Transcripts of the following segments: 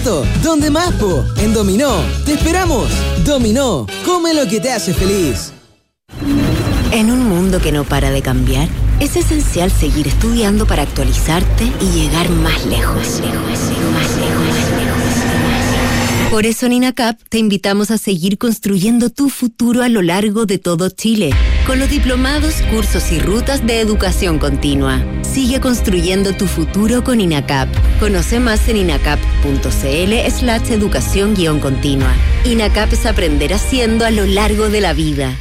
barato. ¿Dónde más, po? En Dominó. ¡Te esperamos! Dominó. Come lo que te hace feliz. En un mundo que no para de cambiar, es esencial seguir estudiando para actualizarte y llegar más lejos. Por eso en INACAP te invitamos a seguir construyendo tu futuro a lo largo de todo Chile, con los diplomados, cursos y rutas de educación continua. Sigue construyendo tu futuro con INACAP. Conoce más en inacap.cl/educación-continua. INACAP es aprender haciendo a lo largo de la vida.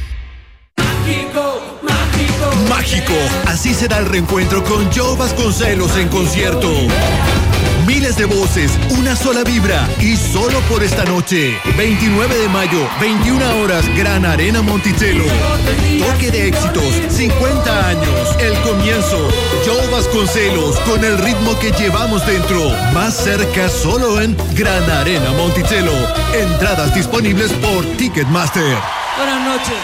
Mágico, así será el reencuentro con Joe Vasconcelos en concierto. Miles de voces, una sola vibra y solo por esta noche. 29 de mayo, 21 horas, Gran Arena Monticello. Toque de éxitos, 50 años, el comienzo. Joe Vasconcelos con el ritmo que llevamos dentro. Más cerca solo en Gran Arena Monticello. Entradas disponibles por Ticketmaster. Buenas noches.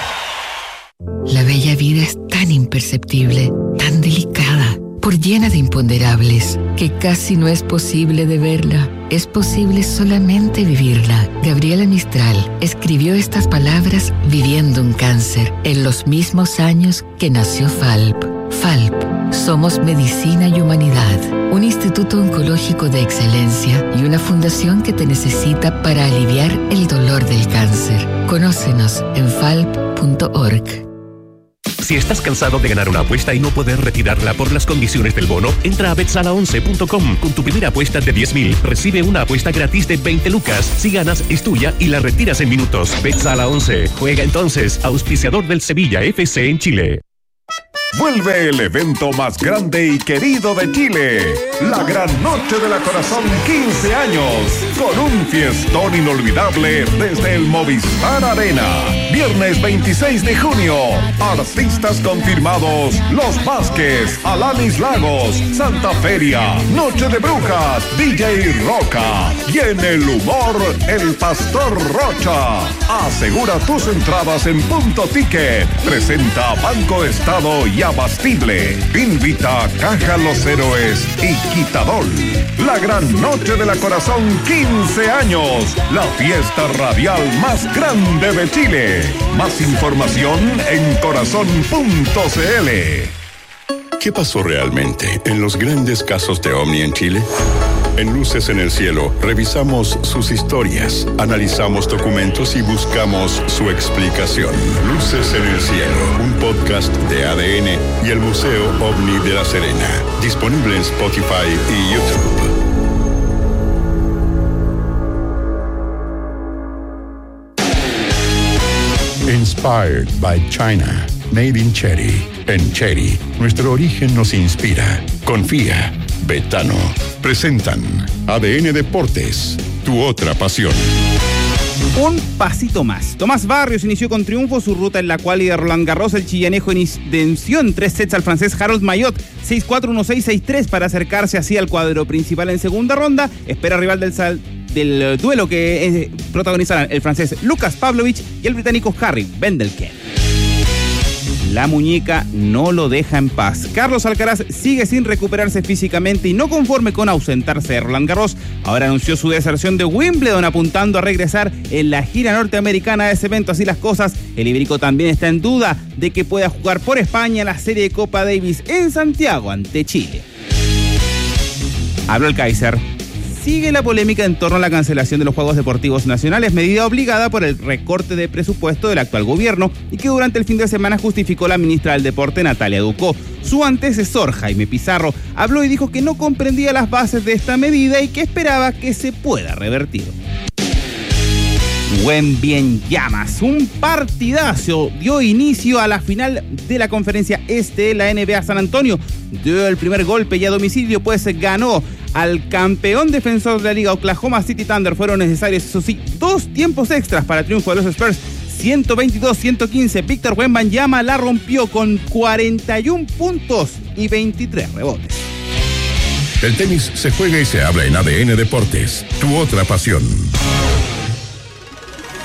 La bella vida es tan imperceptible, tan delicada, por llena de imponderables, que casi no es posible de verla. Es posible solamente vivirla. Gabriela Mistral escribió estas palabras viviendo un cáncer, en los mismos años que nació FALP. FALP, somos medicina y humanidad, un instituto oncológico de excelencia y una fundación que te necesita para aliviar el dolor del cáncer. Conócenos en falp.org. Si estás cansado de ganar una apuesta y no poder retirarla por las condiciones del bono, entra a betsala11.com. Con tu primera apuesta de 10.000, recibe una apuesta gratis de 20 lucas. Si ganas, es tuya y la retiras en minutos. Betsala 11. Juega entonces, auspiciador del Sevilla FC en Chile. Vuelve el evento más grande y querido de Chile, la Gran Noche de la Corazón 15 años, con un fiestón inolvidable desde el Movistar Arena. Viernes 26 de junio, artistas confirmados: Los Vázquez, Alanis Lagos, Santa Feria, Noche de Brujas, DJ Roca y en el humor, el Pastor Rocha. Asegura tus entradas en Punto Ticket. Presenta Banco Estado y Abastible. Invita Caja Los Héroes y Quitadol. La Gran Noche de la Corazón 15 años. La fiesta radial más grande de Chile. Más información en corazón.cl. ¿Qué pasó realmente en los grandes casos de OVNI en Chile? En Luces en el Cielo, revisamos sus historias, analizamos documentos y buscamos su explicación. Luces en el Cielo, un podcast de ADN y el Museo OVNI de La Serena. Disponible en Spotify y YouTube. Inspired by China. Made in Cherry. En Cherry, nuestro origen nos inspira. Confía. Betano. Presentan ADN Deportes, tu otra pasión. Un pasito más. Tomás Barrios inició con triunfo su ruta en la quali de Roland Garros. El chillanejo venció en 3 sets al francés Harold Mayot, 6-4, 1-6, 6-3 para acercarse así al cuadro principal en segunda ronda. Espera rival del duelo que protagonizarán el francés Lukas Pavlovich y el británico Harry Vendelken. La muñeca no lo deja en paz. Carlos Alcaraz sigue sin recuperarse físicamente y no conforme con ausentarse de Roland Garros. Ahora anunció su deserción de Wimbledon, apuntando a regresar en la gira norteamericana de ese evento. Así las cosas, el ibérico también está en duda de que pueda jugar por España la serie de Copa Davis en Santiago ante Chile. Habló el Kaiser. Sigue la polémica en torno a la cancelación de los Juegos Deportivos Nacionales, medida obligada por el recorte de presupuesto del actual gobierno y que durante el fin de semana justificó la ministra del Deporte, Natalia Ducó. Su antecesor, Jaime Pizarro, habló y dijo que no comprendía las bases de esta medida y que esperaba que se pueda revertir. Buen bien llamas, un partidazo dio inicio a la final de la conferencia este de la NBA. San Antonio dio el primer golpe y a domicilio pues ganó al campeón defensor de la liga Oklahoma City Thunder. Fueron necesarios, eso sí, 2 tiempos extras para el triunfo de los Spurs, 122-115. Víctor Wembanyama la rompió con 41 puntos y 23 rebotes. El tenis se juega y se habla en ADN Deportes, tu otra pasión.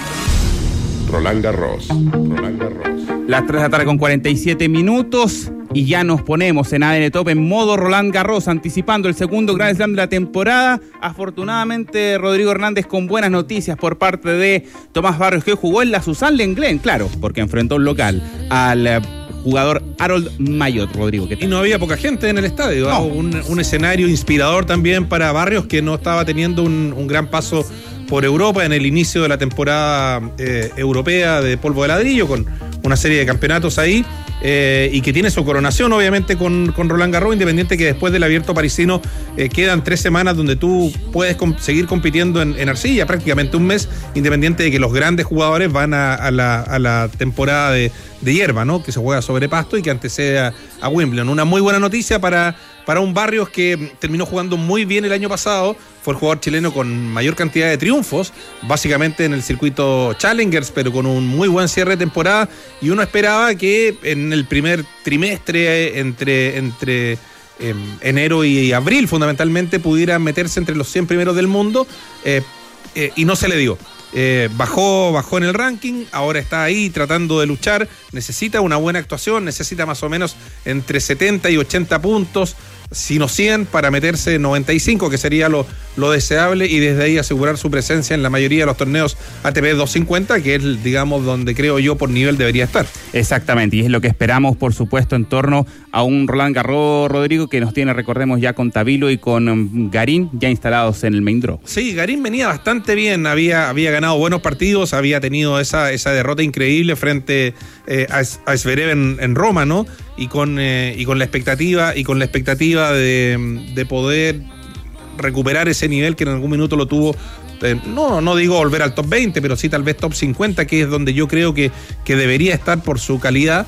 Roland Garros. Las 3 de la tarde con 47 minutos. y ya nos ponemos en ADN Top en modo Roland Garros, anticipando el segundo Grand Slam de la temporada. Afortunadamente, Rodrigo Hernández con buenas noticias por parte de Tomás Barrios, que jugó en la Suzanne Lenglen, claro, porque enfrentó un local al jugador Harold Mayot. Rodrigo, ¿qué tal? Y no había poca gente en el estadio, no. Un escenario inspirador también para Barrios, que no estaba teniendo un gran paso por Europa en el inicio de la temporada europea de polvo de ladrillo, con una serie de campeonatos ahí, y que tiene su coronación obviamente con Roland Garros, independiente que después del abierto parisino quedan 3 semanas donde tú puedes seguir compitiendo en arcilla, prácticamente un mes, independiente de que los grandes jugadores van a la temporada de hierba, ¿no? Que se juega sobre pasto y que antecede a Wimbledon. Una muy buena noticia para un Barrios que terminó jugando muy bien el año pasado. Fue el jugador chileno con mayor cantidad de triunfos, básicamente en el circuito Challengers, pero con un muy buen cierre de temporada, y uno esperaba que en el primer trimestre, entre enero y abril fundamentalmente, pudiera meterse entre los 100 primeros del mundo, y no se le dio. Bajó en el ranking, ahora está ahí tratando de luchar, necesita una buena actuación, necesita más o menos entre 70 y 80 puntos, sino 100 para meterse 95, que sería lo deseable, y desde ahí asegurar su presencia en la mayoría de los torneos ATP 250, que es, digamos, donde creo yo por nivel debería estar. Exactamente, y es lo que esperamos, por supuesto, en torno a un Roland Garros, Rodrigo, que nos tiene, recordemos, ya con Tabilo y con Garín ya instalados en el main draw. Sí, Garín venía bastante bien, había ganado buenos partidos, había tenido esa derrota increíble frente a Zverev en Roma, ¿no? Y con la expectativa de poder recuperar ese nivel que en algún minuto lo tuvo, no digo volver al top 20, pero sí tal vez top 50, que es donde yo creo que debería estar por su calidad,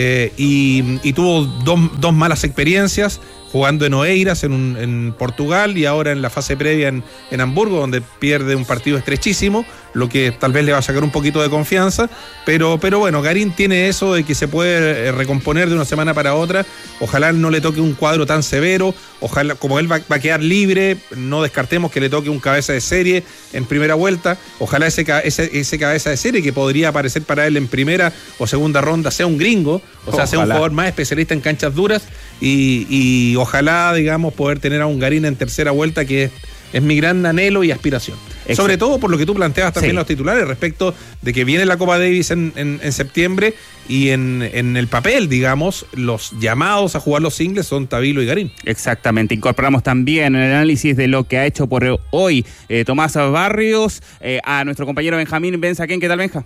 y tuvo dos malas experiencias, jugando en Oeiras, en Portugal, y ahora en la fase previa en Hamburgo, donde pierde un partido estrechísimo, lo que tal vez le va a sacar un poquito de confianza, pero bueno, Garín tiene eso de que se puede recomponer de una semana para otra. Ojalá no le toque un cuadro tan severo, ojalá, como él va a quedar libre, no descartemos que le toque un cabeza de serie en primera vuelta, ojalá ese cabeza de serie que podría aparecer para él en primera o segunda ronda sea un gringo, sea un jugador más especialista en canchas duras, y ojalá, digamos, poder tener a un Garín en tercera vuelta, que es mi gran anhelo y aspiración. Exacto. Sobre todo por lo que tú planteabas también, los titulares, respecto de que viene la Copa Davis en septiembre, y en el papel, digamos, los llamados a jugar los singles son Tabilo y Garín. Exactamente, incorporamos también en el análisis de lo que ha hecho por hoy Tomás Barrios a nuestro compañero Benjamín Benzaquén. ¿Qué tal, Benja?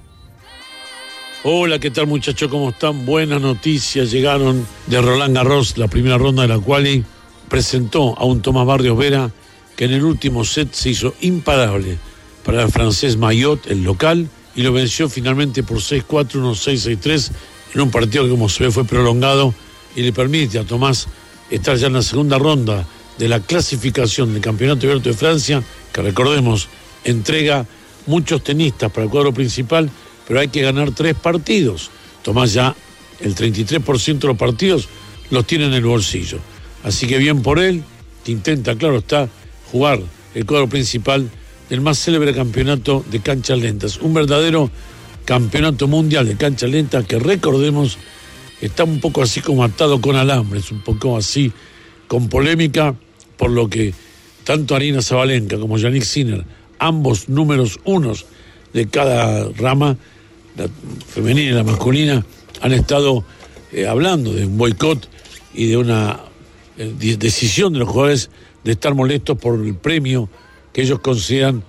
Hola, ¿qué tal, muchachos? ¿Cómo están? Buenas noticias llegaron de Roland Garros, la primera ronda de la quali presentó a un Tomás Barrios Vera que en el último set se hizo imparable para el francés Mayot, el local, y lo venció finalmente por 6-4, 1-6, 6-3, en un partido que, como se ve, fue prolongado y le permite a Tomás estar ya en la segunda ronda de la clasificación del Campeonato Abierto de Francia, que, recordemos, entrega muchos tenistas para el cuadro principal, pero hay que ganar 3 partidos. Tomás ya el 33% de los partidos los tiene en el bolsillo. Así que bien por él, que intenta, claro está, jugar el cuadro principal del más célebre campeonato de canchas lentas. Un verdadero campeonato mundial de canchas lentas que, recordemos, está un poco así como atado con alambres, un poco así con polémica, por lo que tanto Aryna Sabalenka como Jannik Sinner, ambos números unos de cada rama, la femenina y la masculina, han estado hablando de un boicot y de una decisión de los jugadores de estar molestos por el premio que ellos consideran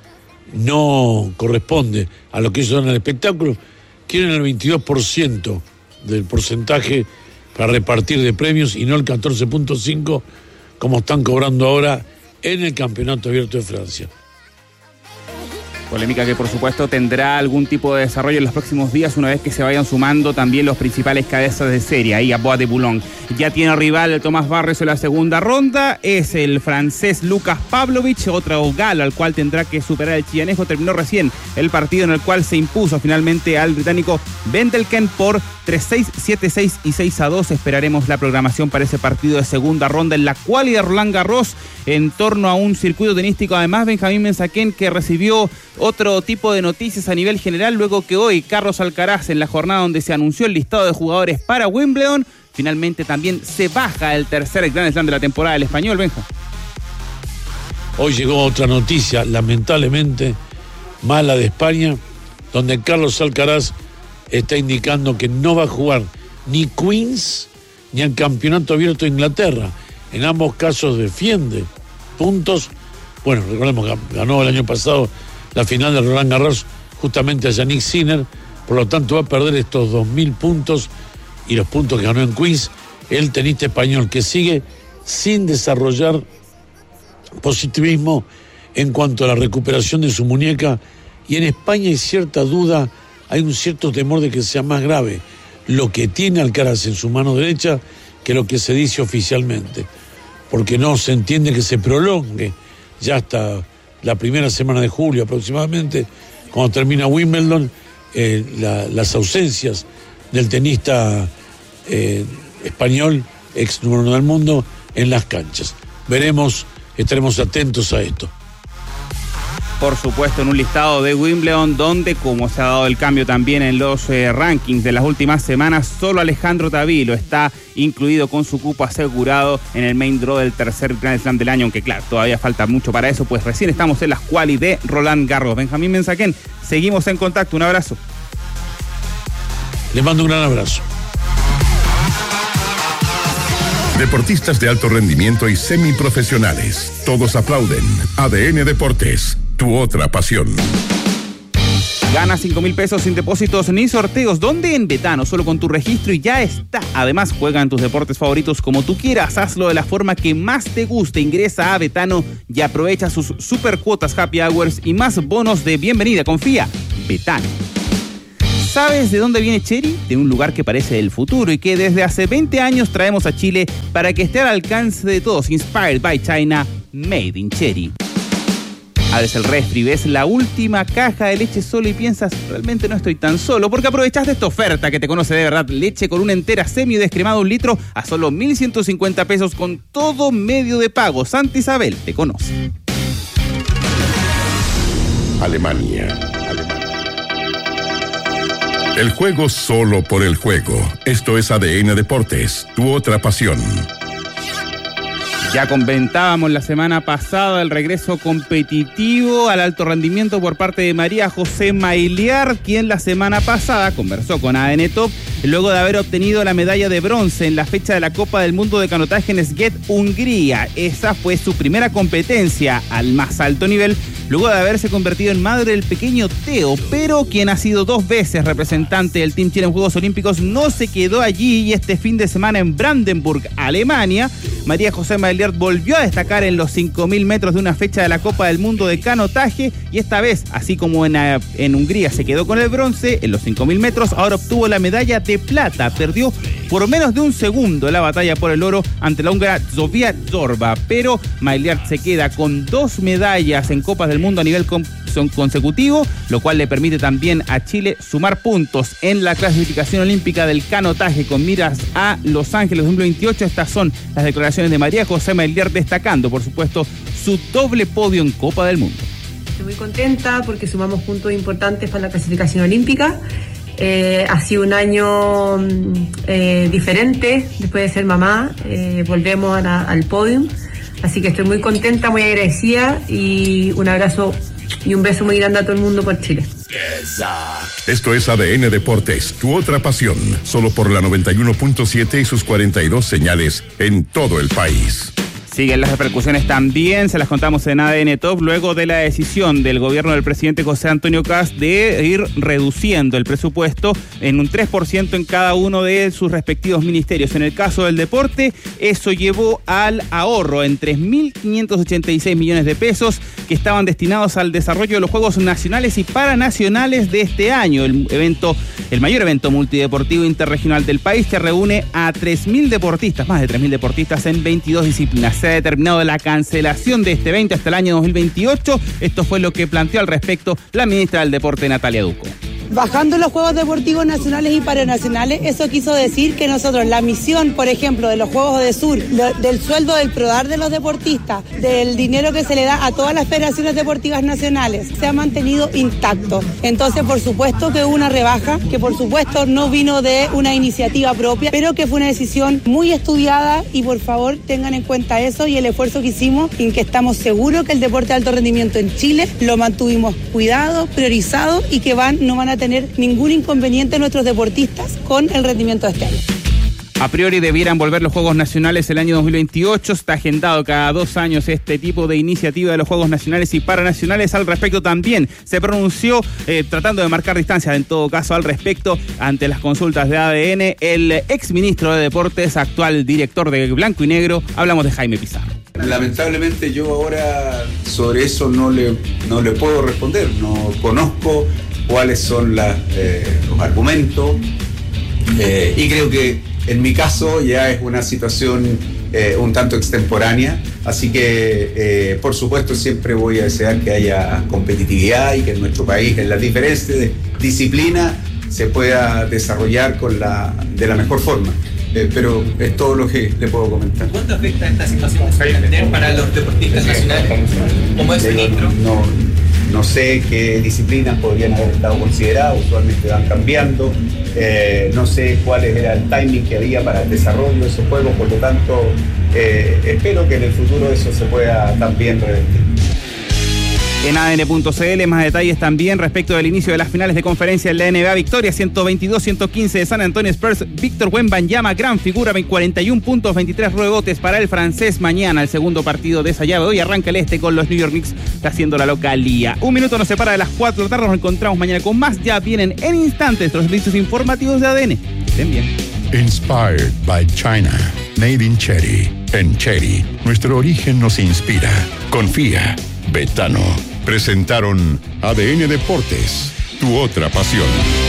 no corresponde a lo que ellos dan al espectáculo. Quieren el 22% del porcentaje para repartir de premios y no el 14.5% como están cobrando ahora en el Campeonato Abierto de Francia. Polémica que, por supuesto, tendrá algún tipo de desarrollo en los próximos días, una vez que se vayan sumando también los principales cabezas de serie. Ahí a Bois de Boulogne ya tiene rival el Tomás Barrios en la segunda ronda. Es el francés Lukas Pavlovich, otro galo al cual tendrá que superar el chillanejo. Terminó recién el partido en el cual se impuso finalmente al británico Vendelken por 3-6, 7-6 y 6-2. Esperaremos la programación para ese partido de segunda ronda en la quali de Roland Garros, en torno a un circuito tenístico. Además, Benjamín Benzaquén, que recibió otro tipo de noticias a nivel general luego que hoy Carlos Alcaraz, en la jornada donde se anunció el listado de jugadores para Wimbledon, Finalmente también se baja el tercer Grand Slam de la temporada del español, Benja. Hoy llegó otra noticia, lamentablemente mala, de España, donde Carlos Alcaraz está indicando que no va a jugar ni Queens ni el Campeonato Abierto de Inglaterra. En ambos casos defiende puntos. Bueno, recordemos que ganó el año pasado la final de Roland Garros justamente a Jannik Sinner, por lo tanto va a perder estos 2.000 puntos y los puntos que ganó en Queens. El tenista español que sigue sin desarrollar positivismo en cuanto a la recuperación de su muñeca, y en España hay cierta duda, hay un cierto temor de que sea más grave lo que tiene Alcaraz en su mano derecha que lo que se dice oficialmente, porque no se entiende que se prolongue ya hasta la primera semana de julio aproximadamente, cuando termina Wimbledon, las ausencias del tenista español, ex número 1 del mundo, en las canchas. Veremos, estaremos atentos a esto. Por supuesto, en un listado de Wimbledon, donde, como se ha dado el cambio también en los rankings de las últimas semanas, solo Alejandro Tavilo está incluido con su cupo asegurado en el main draw del tercer Grand Slam del año, aunque claro, todavía falta mucho para eso, pues recién estamos en las quali de Roland Garros. Benjamín Mensaquén, seguimos en contacto, un abrazo. Les mando un gran abrazo. Deportistas de alto rendimiento y semiprofesionales, todos aplauden. ADN Deportes, tu otra pasión. Gana 5,000 pesos sin depósitos ni sorteos. ¿Dónde? En Betano, solo con tu registro y ya está. Además, juega en tus deportes favoritos como tú quieras. Hazlo de la forma que más te guste. Ingresa a Betano y aprovecha sus super cuotas happy hours y más bonos de bienvenida. Confía, Betano. ¿Sabes de dónde viene Chery? De un lugar que parece el futuro y que desde hace 20 años traemos a Chile para que esté al alcance de todos. Inspired by China, Made in Chery. Abres el refri, ves la última caja de leche solo y piensas, realmente no estoy tan solo, porque aprovechaste esta oferta que te conoce de verdad. Leche con una entera semi-descremada 1 litro a solo 1.150 pesos con todo medio de pago. Santa Isabel te conoce. Alemania. El juego solo por el juego. Esto es ADN Deportes, tu otra pasión. Ya comentábamos la semana pasada el regreso competitivo al alto rendimiento por parte de María José Mailiar, quien la semana pasada conversó con ADN Top luego de haber obtenido la medalla de bronce en la fecha de la Copa del Mundo de Canotaje en Szeged, Hungría. Esa fue su primera competencia al más alto nivel, luego de haberse convertido en madre del pequeño Teo, pero quien ha sido 2 veces representante del Team Chile en Juegos Olímpicos no se quedó allí, y este fin de semana en Brandenburg, Alemania, María José Mailiar volvió a destacar en los 5.000 metros de una fecha de la Copa del Mundo de Canotaje, y esta vez, así como en Hungría se quedó con el bronce, en los 5.000 metros ahora obtuvo la medalla de plata. Perdió por menos de un segundo la batalla por el oro ante la húngara Zsofia Zorba, pero Mailiar se queda con 2 medallas en Copas del Mundo a nivel consecutivo, lo cual le permite también a Chile sumar puntos en la clasificación olímpica del canotaje con miras a Los Ángeles 2028. Estas son las declaraciones de María José Mailiar, destacando, por supuesto, su doble podio en Copa del Mundo. Estoy muy contenta porque sumamos puntos importantes para la clasificación olímpica. Ha sido un año diferente después de ser mamá. Volvemos al podio, así que estoy muy contenta, muy agradecida, y un abrazo y un beso muy grande a todo el mundo por Chile. Esto es ADN Deportes, tu otra pasión, solo por la 91.7 y sus 42 señales en todo el país. Siguen las repercusiones también, se las contamos en ADN Top, luego de la decisión del gobierno del presidente José Antonio Kast de ir reduciendo el presupuesto en un 3% en cada uno de sus respectivos ministerios. En el caso del deporte, eso llevó al ahorro en 3.586 millones de pesos que estaban destinados al desarrollo de los Juegos Nacionales y Paranacionales de este año, el mayor evento multideportivo interregional del país, que reúne a 3.000 deportistas, más de 3.000 deportistas en 22 disciplinas. Se ha determinado la cancelación de este evento hasta el año 2028. Esto fue lo que planteó al respecto la ministra del Deporte, Natalia Ducó. Bajando los Juegos Deportivos Nacionales y Paranacionales, eso quiso decir que nosotros, la misión, por ejemplo, de los Juegos de Sur, del sueldo del PRODAR de los deportistas, del dinero que se le da a todas las federaciones deportivas nacionales, se ha mantenido intacto. Entonces, por supuesto que hubo una rebaja, que por supuesto no vino de una iniciativa propia, pero que fue una decisión muy estudiada y por favor tengan en cuenta eso y el esfuerzo que hicimos, en que estamos seguros que el deporte de alto rendimiento en Chile lo mantuvimos cuidado, priorizado y que no van a tener ningún inconveniente nuestros deportistas con el rendimiento de este año. A priori debieran volver los Juegos Nacionales el año 2028. Está agendado cada 2 años este tipo de iniciativa de los Juegos Nacionales y Paranacionales. Al respecto también se pronunció, tratando de marcar distancia en todo caso al respecto, ante las consultas de ADN, el exministro de Deportes, actual director de Blanco y Negro. Hablamos de Jaime Pizarro. Lamentablemente yo ahora sobre eso no le puedo responder. No conozco cuáles son los argumentos y creo que en mi caso ya es una situación un tanto extemporánea, así que por supuesto siempre voy a desear que haya competitividad y que en nuestro país en las diferentes disciplinas se pueda desarrollar de la mejor forma. Pero es todo lo que le puedo comentar. ¿Cuánto afecta esta situación para los deportistas nacionales? ¿Cómo es ministro? No sé qué disciplinas podrían haber estado consideradas, usualmente van cambiando. No sé cuál era el timing que había para el desarrollo de esos juegos, por lo tanto, espero que en el futuro eso se pueda también revertir. En ADN.cl más detalles también respecto del inicio de las finales de conferencia en la NBA. Victoria 122-115 de San Antonio Spurs. Víctor Wembanyama, gran figura, 41 puntos, 23 rebotes para el francés. Mañana el segundo partido de esa llave. Hoy arranca el este con los New York Knicks haciendo la localía. Un minuto nos separa de las 4 de la tarde. Nos encontramos mañana con más. Ya vienen en instantes los servicios informativos de ADN. Estén bien. Inspired by China. Made in Cherry. En Cherry, nuestro origen nos inspira. Confía. Betano. Presentaron ADN Deportes, tu otra pasión.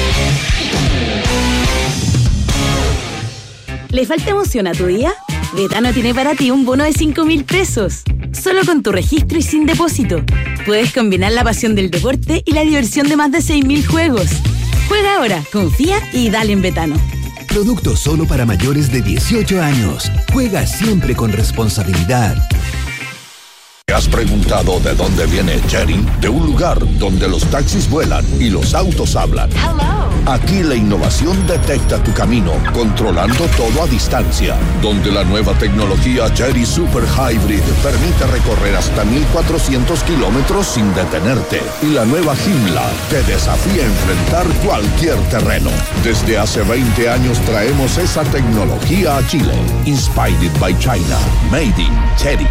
¿Le falta emoción a tu día? Betano tiene para ti un bono de 5.000 pesos. Solo con tu registro y sin depósito. Puedes combinar la pasión del deporte y la diversión de más de 6.000 juegos. Juega ahora, confía y dale en Betano. Producto solo para mayores de 18 años. Juega siempre con responsabilidad. ¿Te has preguntado de dónde viene Cherry? De un lugar donde los taxis vuelan y los autos hablan. Hello. Aquí la innovación detecta tu camino, controlando todo a distancia. Donde la nueva tecnología Cherry Super Hybrid permite recorrer hasta 1.400 kilómetros sin detenerte. Y la nueva Joomla te desafía a enfrentar cualquier terreno. Desde hace 20 años traemos esa tecnología a Chile. Inspired by China. Made in Cherry.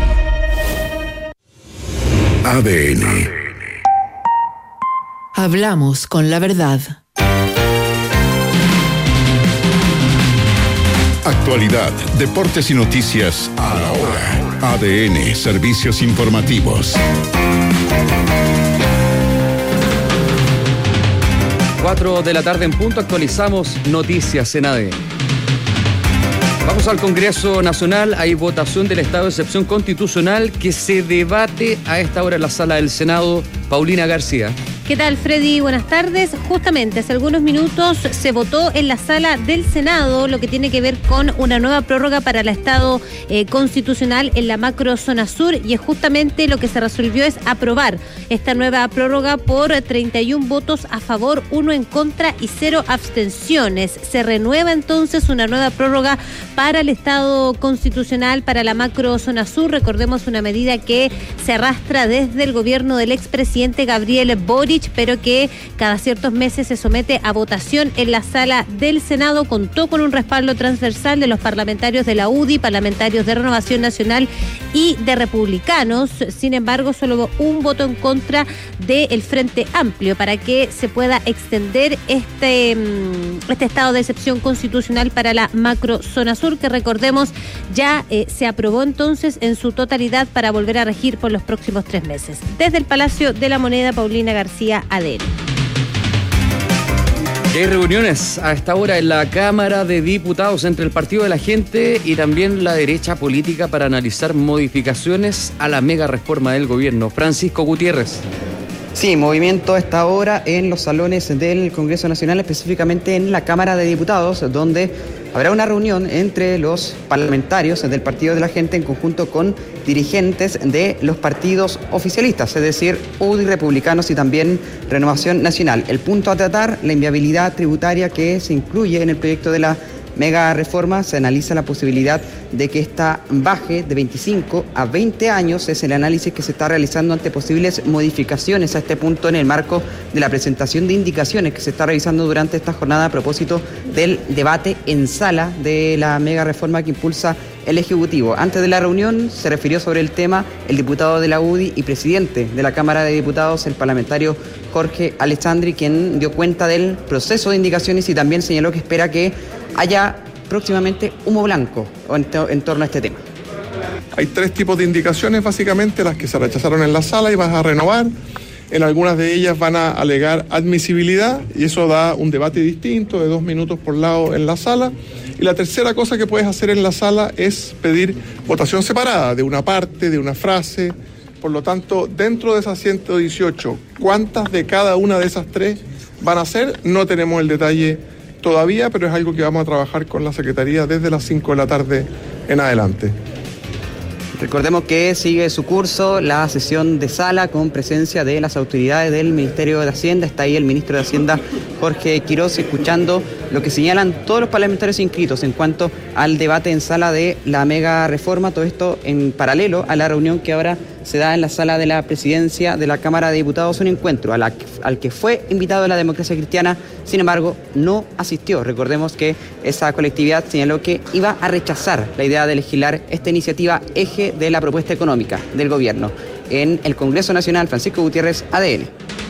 ADN. Hablamos con la verdad. Actualidad, deportes y noticias a la hora. ADN, servicios informativos. 4 de la tarde en punto, actualizamos noticias en ADN. Vamos al Congreso Nacional. Hay votación del estado de excepción constitucional que se debate a esta hora en la sala del Senado. Paulina García. ¿Qué tal, Freddy? Buenas tardes. Justamente hace algunos minutos se votó en la sala del Senado lo que tiene que ver con una nueva prórroga para el estado constitucional en la macro zona sur, y es justamente lo que se resolvió es aprobar esta nueva prórroga por 31 votos a favor, 1 en contra y 0 abstenciones. Se renueva entonces una nueva prórroga para el estado constitucional para la macro zona sur. Recordemos una medida que se arrastra desde el gobierno del expresidente Gabriel Boric, pero que cada ciertos meses se somete a votación en la sala del Senado. Contó con un respaldo transversal de los parlamentarios de la UDI, parlamentarios de Renovación Nacional y de Republicanos. Sin embargo, solo hubo un voto en contra del Frente Amplio para que se pueda extender este estado de excepción constitucional para la macro zona sur, que recordemos ya se aprobó entonces en su totalidad para volver a regir por los próximos 3 meses. Desde el Palacio de la Moneda, Paulina García, ADN. Hay reuniones a esta hora en la Cámara de Diputados entre el Partido de la Gente y también la derecha política para analizar modificaciones a la mega reforma del gobierno. Francisco Gutiérrez. Sí, movimiento a esta hora en los salones del Congreso Nacional, específicamente en la Cámara de Diputados, donde habrá una reunión entre los parlamentarios del Partido de la Gente en conjunto con dirigentes de los partidos oficialistas, es decir, UDI, Republicanos y también Renovación Nacional. El punto a tratar, la inviabilidad tributaria que se incluye en el proyecto de la mega reforma. Se analiza la posibilidad de que esta baje de 25 a 20 años. Es el análisis que se está realizando ante posibles modificaciones a este punto en el marco de la presentación de indicaciones que se está realizando durante esta jornada a propósito del debate en sala de la mega reforma que impulsa el Ejecutivo. Antes de la reunión se refirió sobre el tema el diputado de la UDI y presidente de la Cámara de Diputados, el parlamentario Jorge Alessandri, quien dio cuenta del proceso de indicaciones y también señaló que espera que haya próximamente humo blanco en torno a este tema. Hay 3 tipos de indicaciones, básicamente, las que se rechazaron en la sala y vas a renovar. En algunas de ellas van a alegar admisibilidad y eso da un debate distinto de 2 minutos por lado en la sala. Y la tercera cosa que puedes hacer en la sala es pedir votación separada de una parte, de una frase. Por lo tanto, dentro de esas 118, ¿cuántas de cada una de esas 3 van a ser? No tenemos el detalle todavía, pero es algo que vamos a trabajar con la Secretaría desde las 5 de la tarde en adelante. Recordemos que sigue su curso la sesión de sala con presencia de las autoridades del Ministerio de Hacienda. Está ahí el ministro de Hacienda, Jorge Quiroz, escuchando lo que señalan todos los parlamentarios inscritos en cuanto al debate en sala de la mega reforma. Todo esto en paralelo a la reunión que ahora se da en la sala de la presidencia de la Cámara de Diputados, un encuentro al que fue invitado la Democracia Cristiana, sin embargo no asistió. Recordemos que esa colectividad señaló que iba a rechazar la idea de legislar esta iniciativa eje de la propuesta económica del gobierno. En el Congreso Nacional, Francisco Gutiérrez, ADN.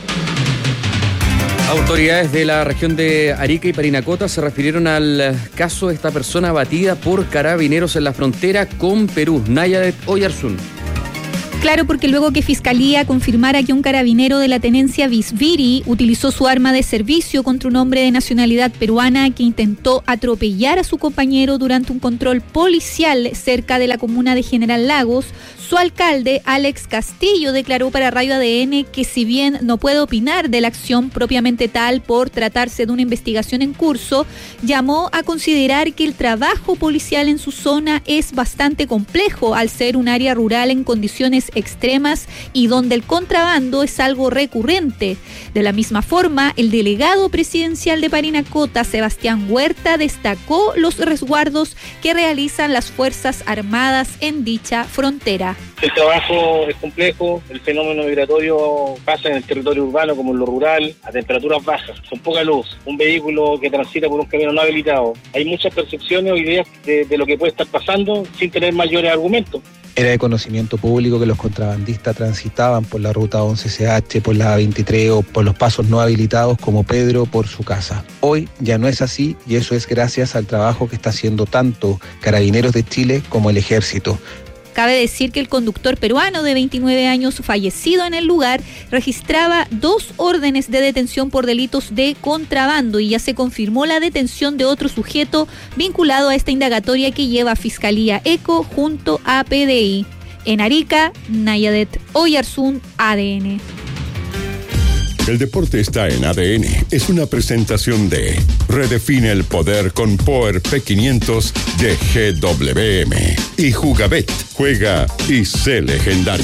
Autoridades de la región de Arica y Parinacota se refirieron al caso de esta persona abatida por carabineros en la frontera con Perú. Nayadet Oyarzún. Claro, porque luego que Fiscalía confirmara que un carabinero de la tenencia Visviri utilizó su arma de servicio contra un hombre de nacionalidad peruana que intentó atropellar a su compañero durante un control policial cerca de la comuna de General Lagos, su alcalde, Alex Castillo, declaró para Radio ADN que si bien no puede opinar de la acción propiamente tal por tratarse de una investigación en curso, llamó a considerar que el trabajo policial en su zona es bastante complejo al ser un área rural en condiciones extremas y donde el contrabando es algo recurrente. De la misma forma, el delegado presidencial de Parinacota, Sebastián Huerta, destacó los resguardos que realizan las Fuerzas Armadas en dicha frontera. El trabajo es complejo, el fenómeno migratorio pasa en el territorio urbano como en lo rural, a temperaturas bajas, con poca luz, un vehículo que transita por un camino no habilitado. Hay muchas percepciones o ideas de lo que puede estar pasando sin tener mayores argumentos. Era de conocimiento público que los contrabandistas transitaban por la ruta 11CH, por la 23 o por los pasos no habilitados como Pedro por su casa. Hoy ya no es así y eso es gracias al trabajo que está haciendo tanto Carabineros de Chile como el Ejército. Cabe decir que el conductor peruano de 29 años fallecido en el lugar registraba 2 órdenes de detención por delitos de contrabando y ya se confirmó la detención de otro sujeto vinculado a esta indagatoria que lleva Fiscalía ECO junto a PDI. En Arica, Nayadet Oyarzún, ADN. El deporte está en ADN. Es una presentación de Redefine el poder con Power P500 de GWM. Y Jugabet. Juega y sé legendario.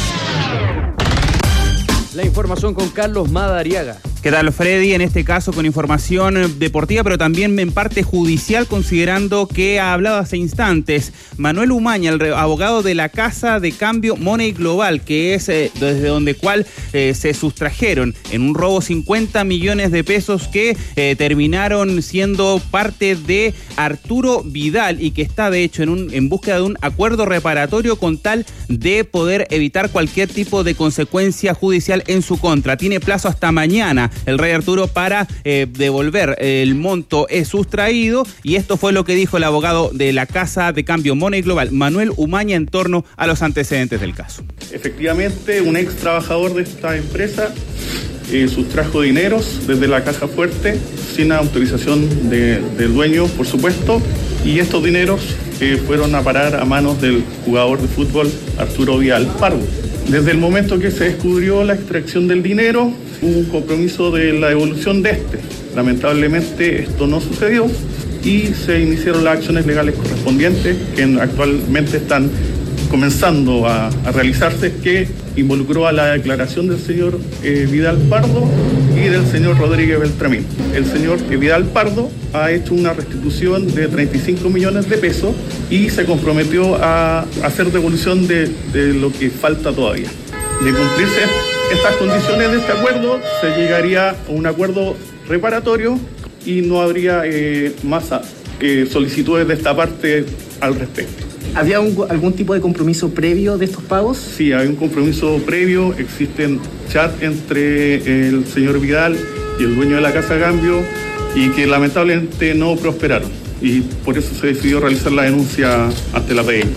La información con Carlos Madariaga. ¿Qué tal, Freddy? En este caso con información deportiva, pero también en parte judicial, considerando que ha hablado hace instantes Manuel Umaña, el abogado de la Casa de Cambio Money Global, que es desde donde se sustrajeron en un robo 50 millones de pesos que terminaron siendo parte de Arturo Vidal y que está de hecho en búsqueda de un acuerdo reparatorio con tal de poder evitar cualquier tipo de consecuencia judicial en su contra. Tiene plazo hasta mañana el rey Arturo para devolver el monto sustraído, y esto fue lo que dijo el abogado de la Casa de Cambio Money Global, Manuel Umaña, en torno a los antecedentes del caso. Efectivamente, un ex trabajador de esta empresa sustrajo dineros desde la caja fuerte sin autorización del dueño, por supuesto, y estos dineros fueron a parar a manos del jugador de fútbol Arturo Vidal Pardo. Desde el momento que se descubrió la extracción del dinero, hubo un compromiso de la devolución de este. Lamentablemente esto no sucedió y se iniciaron las acciones legales correspondientes que actualmente están comenzando a realizarse, que involucró a la declaración del señor Vidal Pardo y del señor Rodríguez Beltramín. El señor Vidal Pardo ha hecho una restitución de 35 millones de pesos y se comprometió a hacer devolución de lo que falta todavía. De cumplirse estas condiciones de este acuerdo, se llegaría a un acuerdo reparatorio y no habría más solicitudes de esta parte al respecto. ¿Había algún tipo de compromiso previo de estos pagos? Sí, hay un compromiso previo. Existen chats entre el señor Vidal y el dueño de la Casa Cambio y que lamentablemente no prosperaron. Y por eso se decidió realizar la denuncia ante la PDI.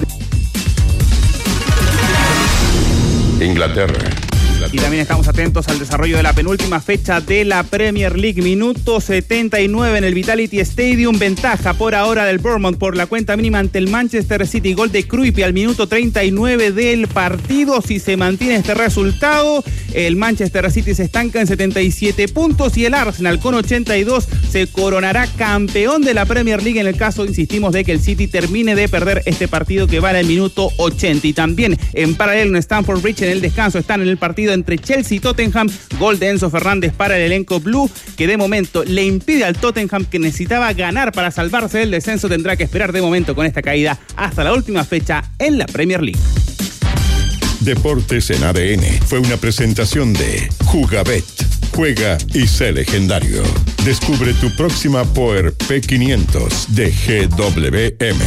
Inglaterra. Y también estamos atentos al desarrollo de la penúltima fecha de la Premier League. Minuto 79 en el Vitality Stadium. Ventaja por ahora del Bournemouth por la cuenta mínima ante el Manchester City. Gol de Kruype al minuto 39 del partido. Si se mantiene este resultado, el Manchester City se estanca en 77 puntos y el Arsenal con 82 se coronará campeón de la Premier League en el caso, insistimos, de que el City termine de perder este partido que va al minuto 80. Y también en paralelo en Stamford Bridge en el descanso están en el partido entre Chelsea y Tottenham. Gol de Enzo Fernández para el elenco blue, que de momento le impide al Tottenham, que necesitaba ganar para salvarse del descenso. Tendrá que esperar de momento con esta caída hasta la última fecha en la Premier League. Deportes en ADN fue una presentación de Jugabet. Juega y sé legendario. Descubre tu próxima Power P500 de GWM.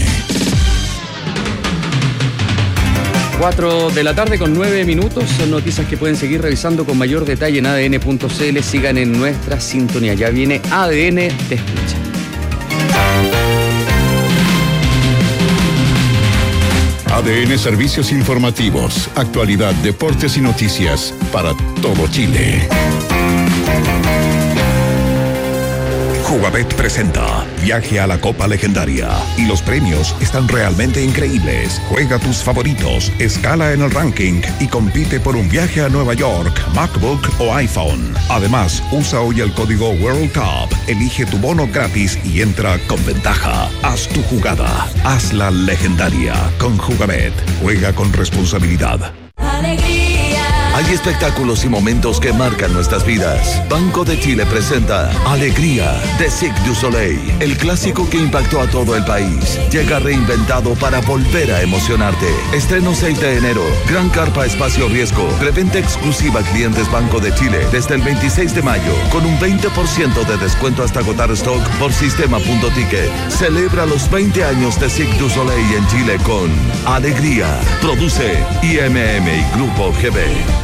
4 de la tarde con 9 minutos. Son noticias que pueden seguir revisando con mayor detalle en adn.cl. Sigan en nuestra sintonía. Ya viene ADN Te Escucha. ADN Servicios Informativos, actualidad, deportes y noticias para todo Chile. Jugabet presenta Viaje a la Copa Legendaria y los premios están realmente increíbles. Juega tus favoritos, escala en el ranking y compite por un viaje a Nueva York, MacBook o iPhone. Además, usa hoy el código World Cup, elige tu bono gratis y entra con ventaja. Haz tu jugada, hazla legendaria con Jugabet. Juega con responsabilidad. Hay espectáculos y momentos que marcan nuestras vidas. Banco de Chile presenta Alegría de Cirque du Soleil, el clásico que impactó a todo el país. Llega reinventado para volver a emocionarte. Estreno 6 de enero. Gran carpa espacio riesgo. Preventa exclusiva a clientes Banco de Chile desde el 26 de mayo con un 20% de descuento hasta agotar stock por sistema.ticket. Celebra los 20 años de Cirque du Soleil en Chile con Alegría. Produce IMM y Grupo GB.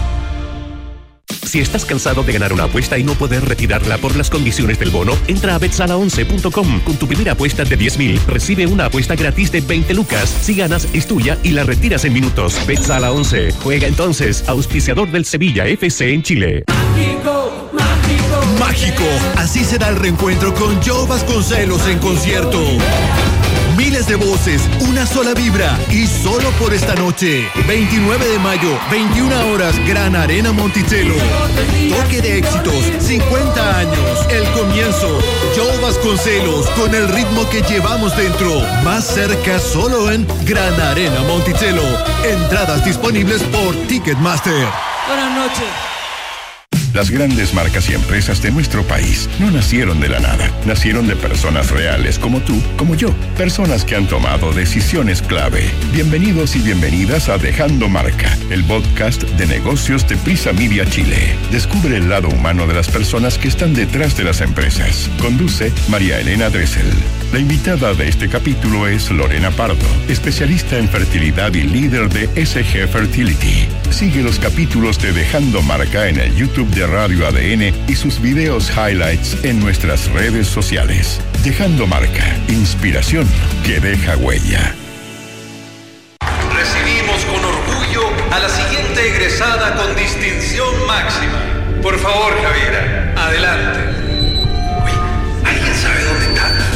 Si estás cansado de ganar una apuesta y no poder retirarla por las condiciones del bono, entra a betsala11.com. Con tu primera apuesta de 10.000, recibe una apuesta gratis de 20 lucas. Si ganas, es tuya y la retiras en minutos. Betsala 11. Juega entonces, auspiciador del Sevilla FC en Chile. Mágico, mágico. Mágico. Así será el reencuentro con Joe Vasconcelos en concierto. Miles de voces, una sola vibra y solo por esta noche. 29 de mayo, 21 horas, Gran Arena Monticello. Toque de éxitos, 50 años, el comienzo. Joe Vasconcelos, con el ritmo que llevamos dentro. Más cerca solo en Gran Arena Monticello. Entradas disponibles por Ticketmaster. Buenas noches. Las grandes marcas y empresas de nuestro país no nacieron de la nada, nacieron de personas reales como tú, como yo, personas que han tomado decisiones clave. Bienvenidos y bienvenidas a Dejando Marca, el podcast de negocios de Prisa Media Chile. Descubre el lado humano de las personas que están detrás de las empresas. Conduce María Elena Dressel. La invitada de este capítulo es Lorena Pardo, especialista en fertilidad y líder de SG Fertility. Sigue los capítulos de Dejando Marca en el YouTube de Radio ADN y sus videos highlights en nuestras redes sociales. Dejando Marca, inspiración que deja huella. Recibimos con orgullo a la siguiente egresada con distinción máxima. Por favor, Javiera, adelante. Uy, ¿alguien sabe dónde está?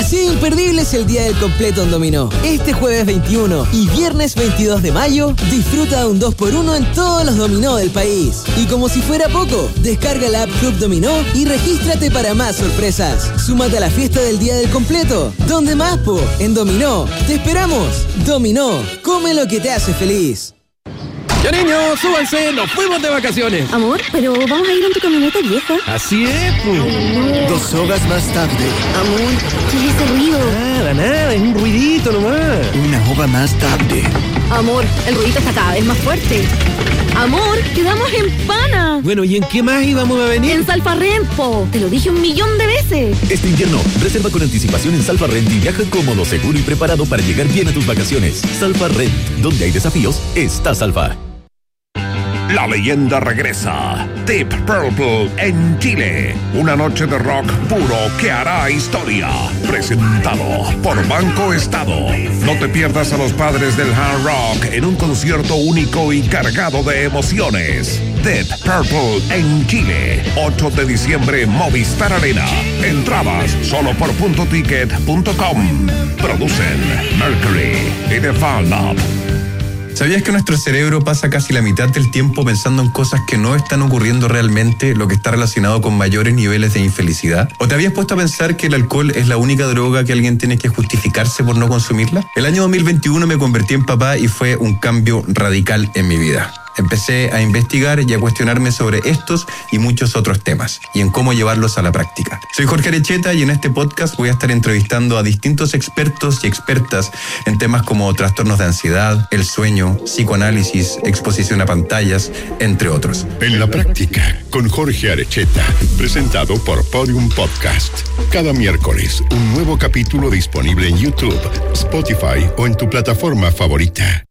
Así imperdible es el día del completo en Dominó. Este jueves 21 y viernes 22 de mayo, disfruta de un 2x1 en todos los dominó del país. Y como si fuera poco, descarga la app Club Dominó y regístrate para más sorpresas. Súmate a la fiesta del día del completo. ¿Dónde más, po? En Dominó. ¡Te esperamos! Dominó. Come lo que te hace feliz. Ya niños, súbanse, nos fuimos de vacaciones. Amor, pero vamos a ir en tu camioneta vieja. Así es, pues. No. 2 horas más tarde. Amor, ¿qué es ese ruido? Nada, es un ruidito nomás. 1 hora más tarde. Amor, el ruidito está cada vez más fuerte. Amor, quedamos en Pana. Bueno, ¿y en qué más íbamos a venir? En Salfarrent, te lo dije 1.000.000 de veces. Este invierno, reserva con anticipación en Salfarrent y viaja cómodo, seguro y preparado para llegar bien a tus vacaciones. Salfarrent, donde hay desafíos, está Salfa. La leyenda regresa. Deep Purple en Chile. Una noche de rock puro que hará historia. Presentado por Banco Estado. No te pierdas a los padres del hard rock en un concierto único y cargado de emociones. Deep Purple en Chile. 8 de diciembre, Movistar Arena. Entradas solo por puntoticket.com. Producen Mercury y The Fan Lab. ¿Sabías que nuestro cerebro pasa casi la mitad del tiempo pensando en cosas que no están ocurriendo realmente, lo que está relacionado con mayores niveles de infelicidad? ¿O te habías puesto a pensar que el alcohol es la única droga que alguien tiene que justificarse por no consumirla? El año 2021 me convertí en papá y fue un cambio radical en mi vida. Empecé a investigar y a cuestionarme sobre estos y muchos otros temas y en cómo llevarlos a la práctica. Soy Jorge Arecheta y en este podcast voy a estar entrevistando a distintos expertos y expertas en temas como trastornos de ansiedad, el sueño, psicoanálisis, exposición a pantallas, entre otros. En la práctica, con Jorge Arecheta, presentado por Podium Podcast. Cada miércoles, un nuevo capítulo disponible en YouTube, Spotify o en tu plataforma favorita.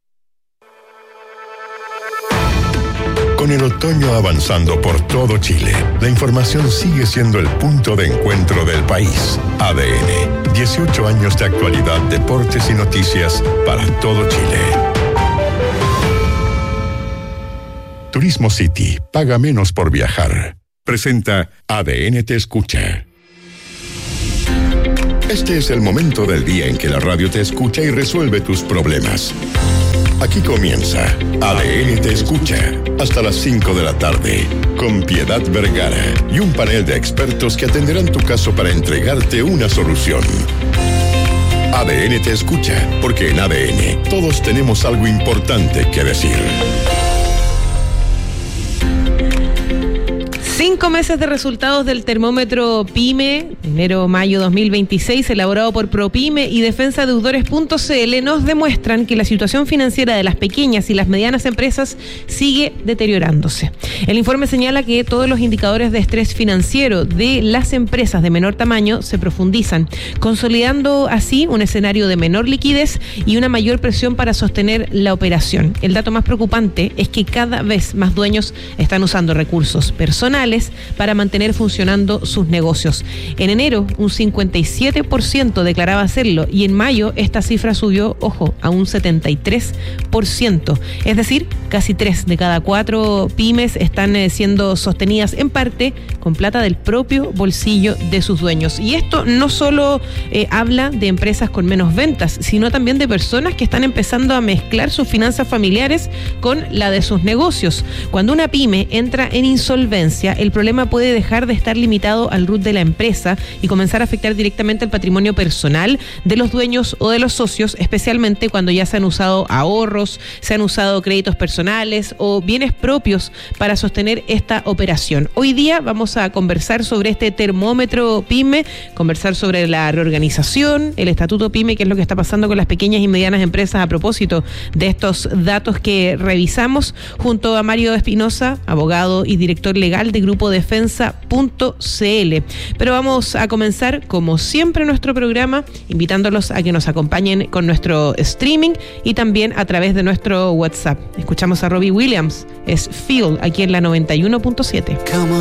Con el otoño avanzando por todo Chile, la información sigue siendo el punto de encuentro del país. ADN, 18 años de actualidad, deportes y noticias para todo Chile. Turismo City, paga menos por viajar. Presenta ADN Te Escucha. Este es el momento del día en que la radio te escucha y resuelve tus problemas. Aquí comienza ADN Te Escucha, hasta las 5 de la tarde, con Piedad Vergara y un panel de expertos que atenderán tu caso para entregarte una solución. ADN Te Escucha, porque en ADN todos tenemos algo importante que decir. 5 meses de resultados del termómetro PYME, enero-mayo 2026, elaborado por ProPyme y defensadeudores.cl, nos demuestran que la situación financiera de las pequeñas y las medianas empresas sigue deteriorándose. El informe señala que todos los indicadores de estrés financiero de las empresas de menor tamaño se profundizan, consolidando así un escenario de menor liquidez y una mayor presión para sostener la operación. El dato más preocupante es que cada vez más dueños están usando recursos personales para mantener funcionando sus negocios. En enero, un 57% declaraba hacerlo y en mayo esta cifra subió, ojo, a un 73%. Es decir, casi 3 de cada 4 pymes están siendo sostenidas en parte con plata del propio bolsillo de sus dueños. Y esto no solo habla de empresas con menos ventas, sino también de personas que están empezando a mezclar sus finanzas familiares con la de sus negocios. Cuando una pyme entra en insolvencia, el problema puede dejar de estar limitado al RUT de la empresa y comenzar a afectar directamente el patrimonio personal de los dueños o de los socios, especialmente cuando ya se han usado ahorros, se han usado créditos personales o bienes propios para sostener esta operación. Hoy día vamos a conversar sobre este termómetro PYME, conversar sobre la reorganización, el estatuto PYME, qué es lo que está pasando con las pequeñas y medianas empresas a propósito de estos datos que revisamos, junto a Mario Espinosa, abogado y director legal de Grupo Defensa.cl. Pero vamos a comenzar, como siempre, nuestro programa, invitándolos a que nos acompañen con nuestro streaming y también a través de nuestro WhatsApp. Escuchamos a Robbie Williams, es Feel, aquí en la 91.7.